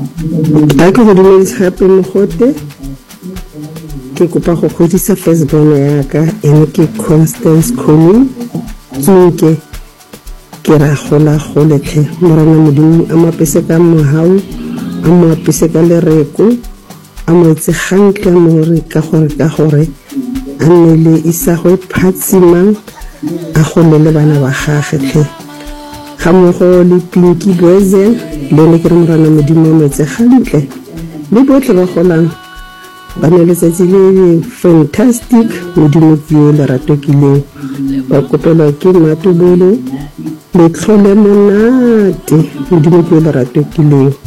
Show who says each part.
Speaker 1: a ke go dumedisa gape mogote ke kopa go godisa firstborn ya ka ene ke Constance Khoni tsoke ke ra gola goletlhe morana modimo a mapese ka mohau a mo apese ka lereko a mo etse gantle more ka gore a nne le isagwe phatsimang a gole le bana ba gagwe tle ga mogo le Pinky Boyzen le ne ke re morana modimo mo etse gantle le botle ba golang ba ne letsatsi le fantastic modimo ke le ratokileng ba kopelwa ke Matobolo le tlhole monate modimo ke le ratokileng